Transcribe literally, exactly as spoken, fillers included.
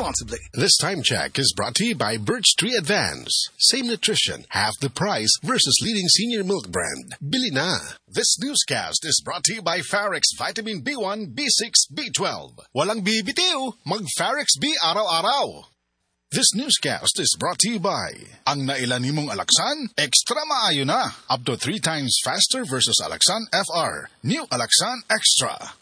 responsibly. This time check is brought to you by Birch Tree Advance. Same nutrition, half the price versus leading senior milk brand. Bili na. This newscast is brought to you by Farex Vitamin B one, B six, B twelve. Walang bibitiw, mag-Farex B araw-araw. This newscast is brought to you by ang nailan nimong Alaxan, extra maayo na. Up to three times faster versus Alaxan F R. New Alaxan Extra.